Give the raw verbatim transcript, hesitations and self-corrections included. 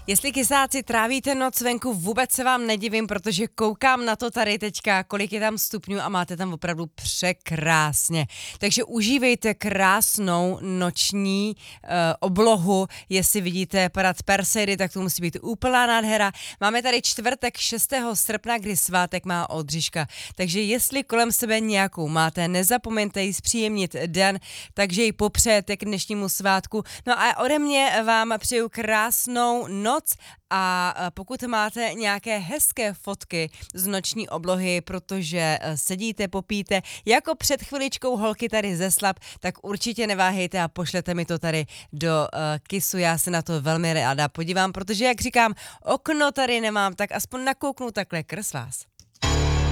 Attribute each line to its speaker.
Speaker 1: Jestli kysáci trávíte noc venku, vůbec se vám nedivím, protože koukám na to tady teďka, kolik je tam stupňů a máte tam opravdu překrásně. Takže užívejte krásnou noční uh, oblohu, jestli vidíte padat Perseidy, tak to musí být úplná nádhera. Máme tady čtvrtek šestého srpna, kdy svátek má Oldřiška, takže jestli kolem sebe nějakou máte, nezapomeňte jí zpříjemnit den, takže ji popřejete k dnešnímu svátku. No a ode mě vám přeju krásnou noc a pokud máte nějaké hezké fotky z noční oblohy, protože sedíte, popíte, jako před chviličkou holky tady ze Slap, tak určitě neváhejte a pošlete mi to tady do uh, Kissu, já se na to velmi ráda podívám, protože jak říkám, okno tady nemám, tak aspoň nakouknu takhle krz vás.